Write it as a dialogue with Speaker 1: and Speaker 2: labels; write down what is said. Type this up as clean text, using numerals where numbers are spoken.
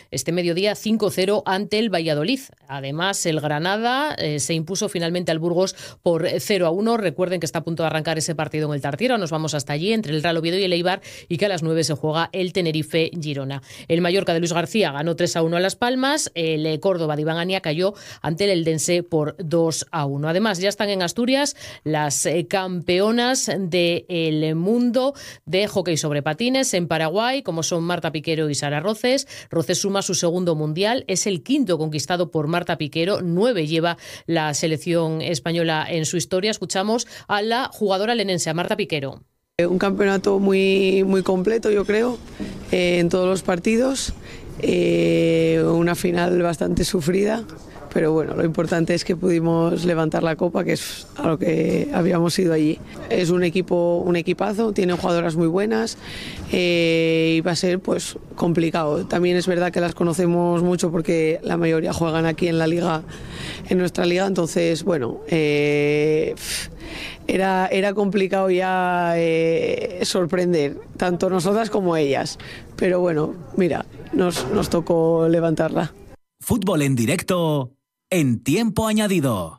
Speaker 1: este mediodía 5-0 ante el Valladolid. Además, el Granada se impuso finalmente al Burgos por 0-1. Recuerden que está a punto de arrancar ese partido en el Tartiere. Nos vamos hasta allí, entre el Real Oviedo y el Eibar, y que a las 9 se juega el Tenerife-Girona. El Mallorca de Luis García ganó 3-1 a Las Palmas. El Córdoba de Iván Ania cayó ante el Eldense por 2-1. Además, ya están en Asturias las campeonas del mundo de hockey sobre patines en Paraguay, como son Marta Piquero y Sara Roces. Roces suma su segundo mundial, es el quinto conquistado por Marta Piquero, 9 lleva la selección española en su historia. Escuchamos a la jugadora lenense, a Marta Piquero.
Speaker 2: Un campeonato muy, muy completo, yo creo, en todos los partidos. Una final bastante sufrida, pero bueno, lo importante es que pudimos levantar la copa, que es a lo que habíamos ido allí. Es un equipazo, tiene jugadoras muy buenas y va a ser pues complicado. También es verdad que las conocemos mucho porque la mayoría juegan aquí en la liga, en nuestra liga, entonces bueno, era complicado ya sorprender, tanto nosotras como ellas, pero bueno, mira, nos tocó levantarla.
Speaker 3: Fútbol en directo en Tiempo Añadido.